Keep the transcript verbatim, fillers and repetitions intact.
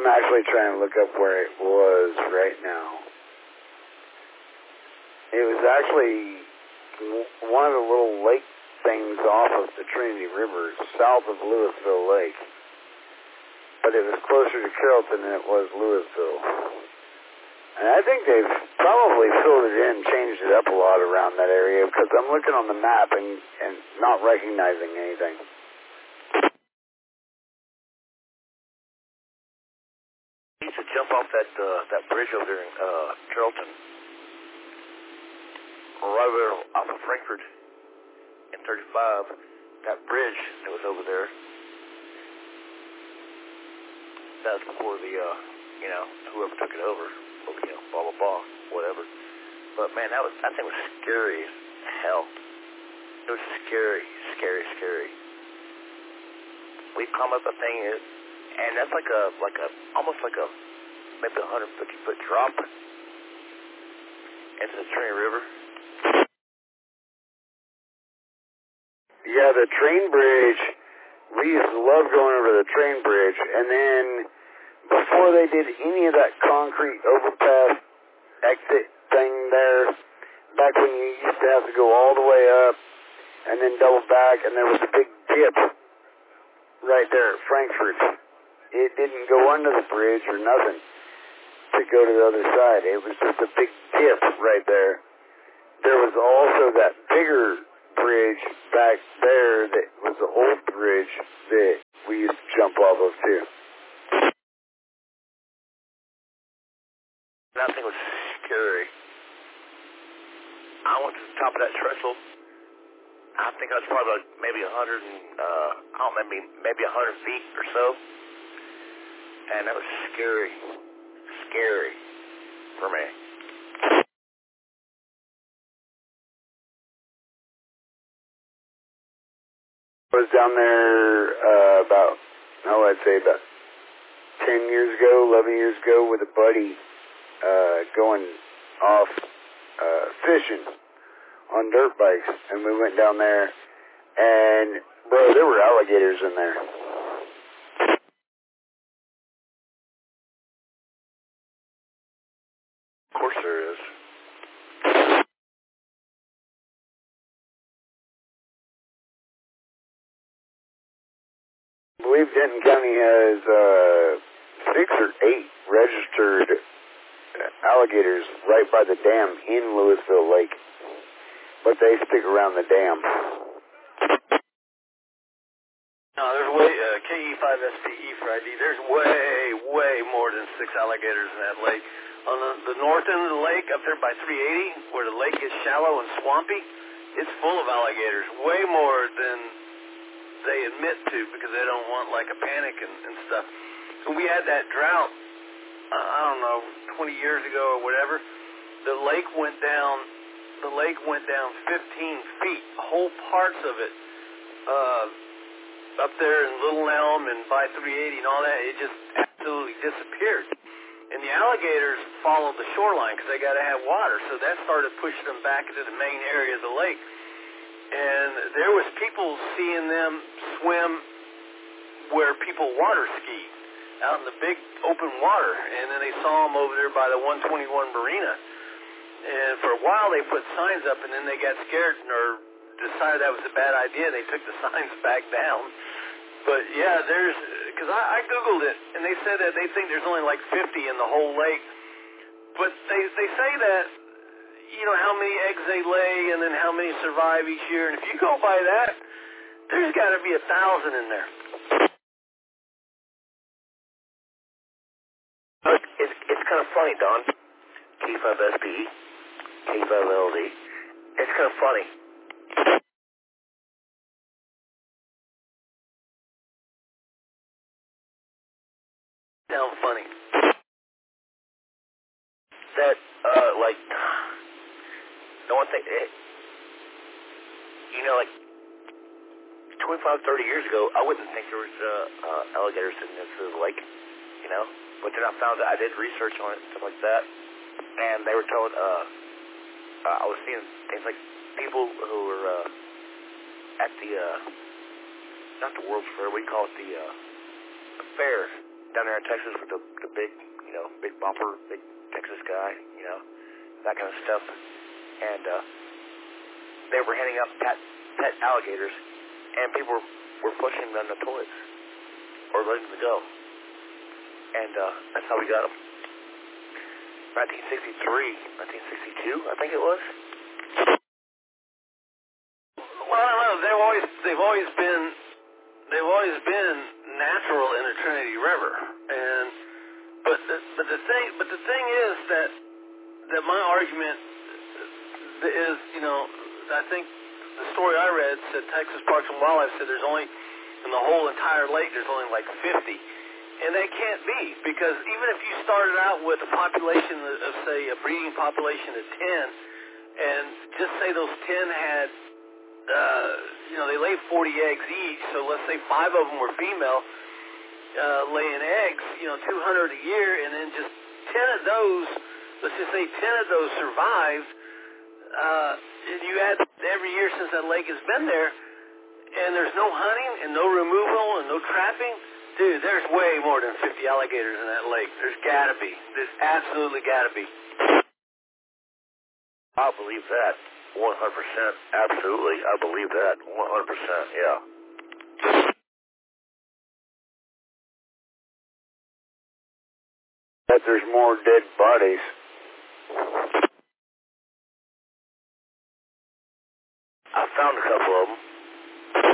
actually trying to look up where it was right now. It was actually one of the little lake things off of the Trinity River, south of Louisville Lake. But it was closer to Carrollton than it was Louisville. And I think they've probably filled it in, changed it up a lot around that area, because I'm looking on the map and, and not recognizing anything. He used to jump off that uh, that bridge over there in uh, Carrollton, right over there off of Frankfort in thirty-five. That bridge that was over there, that was before the, uh, you know, whoever took it over, you know, blah, blah, blah, whatever. But, man, that was that thing was scary as hell. It was scary, scary, scary. We climbed up the thing, and that's like a, like a, almost like a, maybe a one hundred fifty foot drop into the Trinity River. Yeah, the train bridge, we used to love going over the train bridge, and then before they did any of that concrete overpass exit thing there, back when you used to have to go all the way up and then double back, and there was a big dip right there at Frankfort. It didn't go under the bridge or nothing to go to the other side. It was just a big dip right there. There was also that bigger bridge back there that was the old bridge that we used to jump off of too. That thing was scary. I went to the top of that trestle. I think I was probably like maybe a hundred and uh, I don't know, maybe maybe a hundred feet or so, and that was scary, scary for me. I was down there uh, about, oh, I'd say about ten years ago, eleven years ago with a buddy uh, going off uh, fishing on dirt bikes, and we went down there, and, bro, there were alligators in there. Of course there is. I believe Denton County has uh, six or eight registered alligators right by the dam in Louisville Lake, but they stick around the dam. No, there's way, uh, K E five S P E for I D, there's way, way more than six alligators in that lake. On the, the north end of the lake, up there by three eighty, where the lake is shallow and swampy, it's full of alligators, way more than they admit to, because they don't want like a panic and, and stuff. When we had that drought, uh, I don't know, twenty years ago or whatever, the lake went down, the lake went down fifteen feet, whole parts of it, uh, up there in Little Elm and by three eighty and all that, it just absolutely disappeared. And the alligators followed the shoreline because they got to have water, so that started pushing them back into the main area of the lake. And there was people seeing them swim where people water skied, out in the big open water. And then they saw them over there by the one twenty-one Marina. And for a while they put signs up, and then they got scared or decided that was a bad idea. They took the signs back down. But yeah, there's, because I, I Googled it, and they said that they think there's only like fifty in the whole lake. But they, they say that, you know, how many eggs they lay and then how many survive each year. And if you go by that, there's got to be a thousand in there. Look, it's, it's kind of funny, Don. K five S P E, K five L D. It's kind of funny. Sound funny. That, uh, like, the one thing, it, you know, like, twenty-five, thirty years ago, I wouldn't think there was uh, uh, alligators sitting into the lake, you know, but then I found that I did research on it and stuff like that, and they were told, uh, uh, I was seeing things like people who were uh, at the, uh, not the World's Fair, we call it the, uh, the fair down there in Texas with the, the big, you know, big bumper, big Texas guy, you know, that kind of stuff. And uh, they were handing out pet, pet alligators, and people were, were pushing them in the toilets or letting them go. And uh, that's how we got them. nineteen sixty-three, nineteen sixty-two, I think it was. Well, I don't know. They've always they've always been they've always been natural in the Trinity River, and but the, but the thing but the thing is that that my argument is, you know, I think the story I read said Texas Parks and Wildlife said there's only in the whole entire lake there's only like fifty. And that can't be, because even if you started out with a population of, of, say, a breeding population of ten, and just say those ten had, uh, you know, they laid forty eggs each, so let's say five of them were female, uh, laying eggs, you know, two hundred a year, and then just ten of those, let's just say ten of those survived, uh, and you add every year since that lake has been there, and there's no hunting and no removal and no trapping. Dude, there's way more than fifty alligators in that lake. There's gotta be. There's absolutely gotta be. I believe that. one hundred percent. Absolutely. I believe that. one hundred percent. Yeah. That there's more dead bodies. I found a couple of them.